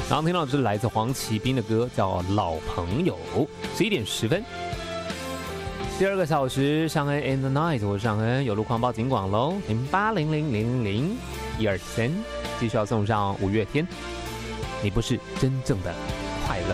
刚刚听到的是来自黄奇斌的歌，叫《老朋友》，11点10分。第2个小时，尚恩 in the night， 我是尚恩，有路狂暴警广喽，0800000123，继续要送上5月天，你不是真正的快乐。